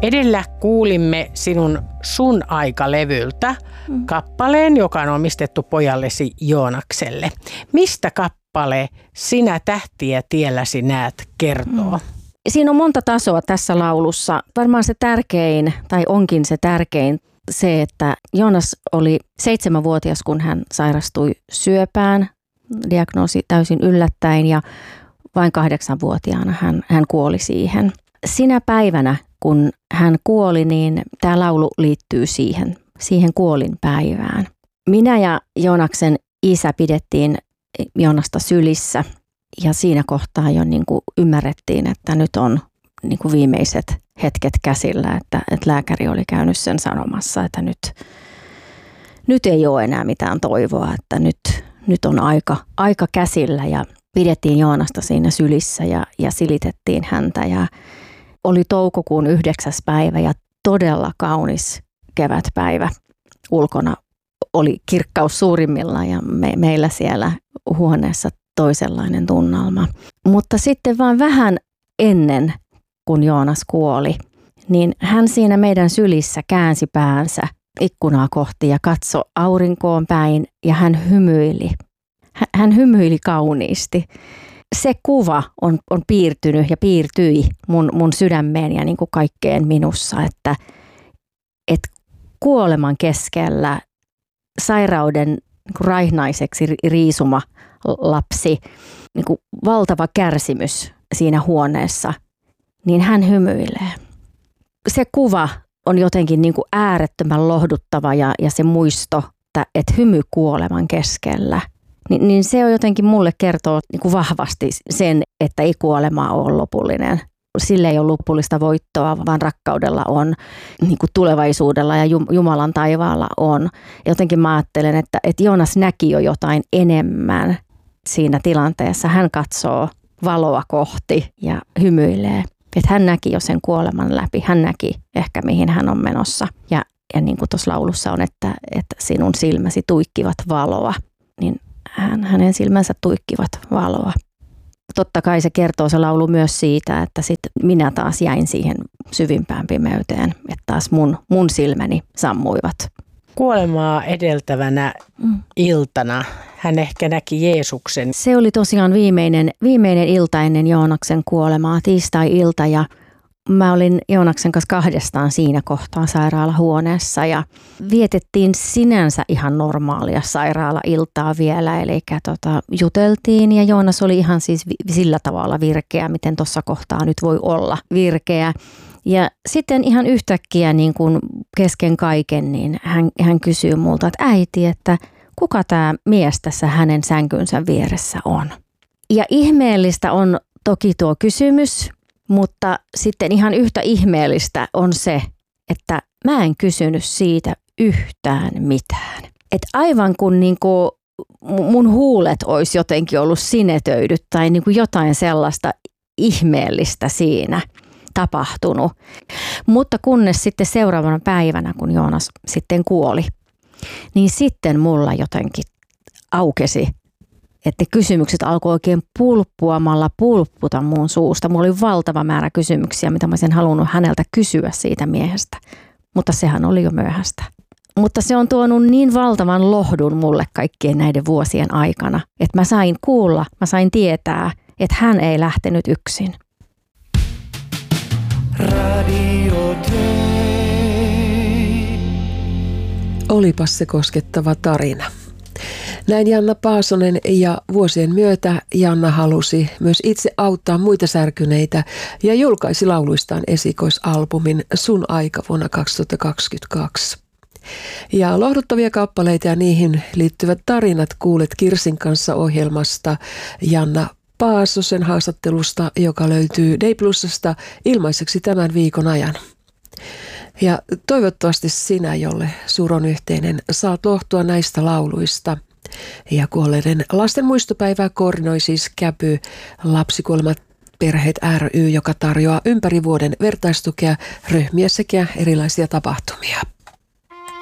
Edellä kuulimme sinun Sun aika-levyltä kappaleen, joka on omistettu pojallesi Joonakselle. Mistä kappale Sinä tähtiä tielläsi näet kertoo? Siinä on monta tasoa tässä laulussa. Varmaan se tärkein, tai onkin se tärkein, se, että Joonas oli 7-vuotias, kun hän sairastui syöpään. Diagnoosi täysin yllättäen ja vain 8-vuotiaana hän kuoli siihen. Sinä päivänä, kun hän kuoli, niin tämä laulu liittyy siihen kuolinpäivään. Minä ja Joonaksen isä pidettiin Joonasta sylissä ja siinä kohtaa jo niin kuin ymmärrettiin, että nyt on niin kuin viimeiset hetket käsillä, että lääkäri oli käynyt sen sanomassa, että nyt ei ole enää mitään toivoa, että nyt on aika käsillä ja pidettiin Joonasta siinä sylissä ja silitettiin häntä ja oli toukokuun 9. päivä ja todella kaunis kevätpäivä. Ulkona oli kirkkaus suurimmillaan ja meillä siellä huoneessa toisenlainen tunnelma. Mutta sitten vaan vähän ennen kun Joonas kuoli, niin hän siinä meidän sylissä käänsi päänsä ikkunaa kohti ja katsoi aurinkoon päin ja hän hymyili. Hän hymyili kauniisti. Se kuva on piirtynyt ja piirtyi mun sydämeen ja niin kuin kaikkeen minussa, että kuoleman keskellä sairauden niin kuin raihnaiseksi riisuma lapsi, niin kuin valtava kärsimys siinä huoneessa, niin hän hymyilee. Se kuva on jotenkin niin kuin äärettömän lohduttava ja se muisto, että hymy kuoleman keskellä. Niin se on jotenkin mulle kertoo niin kuin vahvasti sen, että ei kuolema ole lopullinen. Sillä ei ole lopullista voittoa, vaan rakkaudella on niin kuin tulevaisuudella ja Jumalan taivaalla on. Jotenkin mä ajattelen, että Joonas näki jo jotain enemmän siinä tilanteessa. Hän katsoo valoa kohti ja hymyilee. Että hän näki jo sen kuoleman läpi. Hän näki ehkä mihin hän on menossa. Ja niin kuin tuossa laulussa on, että sinun silmäsi tuikkivat valoa, niin hänen silmänsä tuikkivat valoa. Totta kai se kertoo se laulu myös siitä, että sitten minä taas jäin siihen syvimpään pimeyteen, että taas mun silmäni sammuivat. Kuolemaa edeltävänä iltana hän ehkä näki Jeesuksen. Se oli tosiaan viimeinen ilta ennen Joonaksen kuolemaa, tiistai-ilta ja mä olin Joonaksen kanssa kahdestaan siinä kohtaa sairaalahuoneessa ja vietettiin sinänsä ihan normaalia sairaalailtaa vielä. Eli juteltiin ja Joonas oli ihan siis sillä tavalla virkeä, miten tuossa kohtaa nyt voi olla virkeä. Ja sitten ihan yhtäkkiä niin kuin kesken kaiken, niin hän kysyy multa, että äiti, että kuka tämä mies tässä hänen sänkynsä vieressä on? Ja ihmeellistä on toki tuo kysymys. Mutta sitten ihan yhtä ihmeellistä on se, että mä en kysynyt siitä yhtään mitään. Että aivan kun niinku mun huulet olisi jotenkin ollut sinetöidyt tai niinku jotain sellaista ihmeellistä siinä tapahtunut. Mutta kunnes sitten seuraavana päivänä, kun Joonas sitten kuoli, niin sitten mulla jotenkin aukesi. Että kysymykset alkoi oikein pulpputa mun suusta. Mulla oli valtava määrä kysymyksiä, mitä mä olisin halunnut häneltä kysyä siitä miehestä. Mutta sehän oli jo myöhäistä. Mutta se on tuonut niin valtavan lohdun mulle kaikkien näiden vuosien aikana, että mä sain kuulla, mä sain tietää, että hän ei lähtenyt yksin. Olipas se koskettava tarina. Näin Janna Paasonen ja vuosien myötä Janna halusi myös itse auttaa muita särkyneitä ja julkaisi lauluistaan esikoisalbumin Sun aika vuonna 2022. Ja lohduttavia kappaleita ja niihin liittyvät tarinat kuulet Kirsin kanssa ohjelmasta Janna Paasosen haastattelusta, joka löytyy Day Plusasta ilmaiseksi tämän viikon ajan. Ja toivottavasti sinä, jolle suron yhteinen, saat lohtua näistä lauluista. Ja kuolleiden lasten muistopäivää koordinoi siis Käpy Lapsikuolemat perheet ry, joka tarjoaa ympäri vuoden vertaistukea, ryhmiä sekä erilaisia tapahtumia.